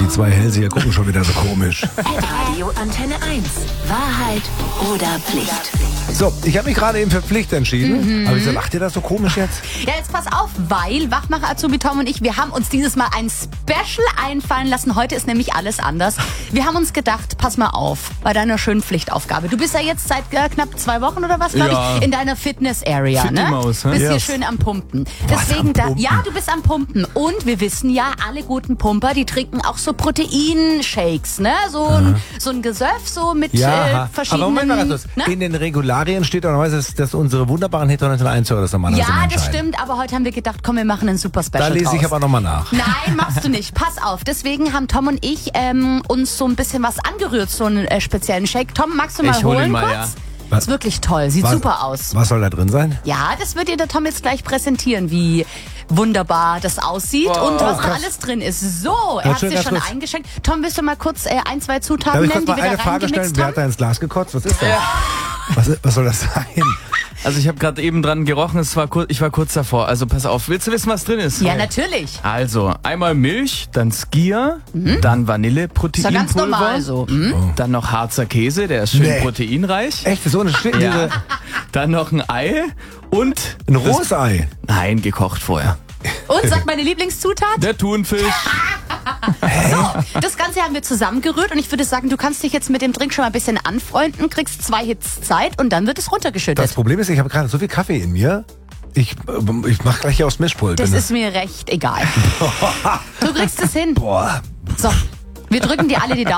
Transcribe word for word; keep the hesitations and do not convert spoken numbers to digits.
zwei Hellseher gucken schon wieder so komisch. Radio Antenne eins. Wahrheit oder Pflicht? So, ich habe mich gerade eben für Pflicht entschieden. Mhm. Aber wieso lacht ihr das so komisch jetzt? Ja, jetzt pass auf, weil Wachmacher Azubi Tom und ich, wir haben uns dieses Mal ein Special einfallen lassen. Heute ist nämlich alles anders. Wir haben uns gedacht, pass mal auf, bei deiner schönen Pflichtaufgabe. Du bist ja jetzt seit äh, knapp zwei Wochen oder was, glaube Ja. ich, in deiner Fitness-Area, Fit die ne? Maus, hä? Bist hier Yes. schön am Pumpen. Was, Deswegen am da, Pumpen? ja, du bist am Pumpen. Und wir wissen ja, alle guten Pumper, die trinken auch so Proteinshakes, ne? So ein, so ein Gesöff, so mit äh, verschiedenen... aber Moment mal ganz kurz. ne? In den Regularien steht doch normalerweise, dass, dass unsere wunderbaren heteronormativen Einzüger das normalerweise Ja, das entscheiden. stimmt, aber heute haben wir gedacht, komm, wir machen einen super Special Da lese ich draus. aber nochmal nach. Nein, machst du nicht. Pass auf. Deswegen haben Tom und ich ähm, uns so ein bisschen was angerührt, so einen äh, speziellen Shake. Tom, magst du mal Ich hol holen ihn mal, kurz? ja. Was? Ist wirklich toll. Sieht Was- super aus. Was soll da drin sein? Ja, das wird dir der Tom jetzt gleich präsentieren, wie wunderbar das aussieht Wow. und was Oh, da krass. alles drin ist. So, er Ganz hat schön, dir ganz schon kurz. eingeschenkt. Tom, willst du mal kurz äh, ein, zwei Darf Zutaten ich nennen, kurz die mal wir eine da Frage stellen? reingemixt Wer hat da haben? ins Glas gekotzt? Was ist das? Was, was soll das sein? Also ich habe gerade eben dran gerochen, es war kur- ich war kurz davor. Also pass auf, willst du wissen, was drin ist? Ja, natürlich. Also, einmal Milch, dann Skyr, dann Ist ja Vanilleproteinpulver, ganz normal so. Hm? dann noch Harzer Käse, der ist schön Nee. proteinreich. Echt, so eine Schwinde? Ja. Dann noch ein Ei und Ein rohes Ei. Nein, gekocht vorher. Und sag meine Lieblingszutat? Der Thunfisch. So, das Ganze haben wir zusammengerührt und ich würde sagen, du kannst dich jetzt mit dem Drink schon mal ein bisschen anfreunden, kriegst zwei Hits Zeit und dann wird es runtergeschüttet. Das Problem ist, ich habe gerade so viel Kaffee in mir. Ich, ich mache gleich hier aufs Mischpult. Das Wenn ist mir recht egal. Du kriegst es hin. Boah. So, wir drücken dir alle die Daumen.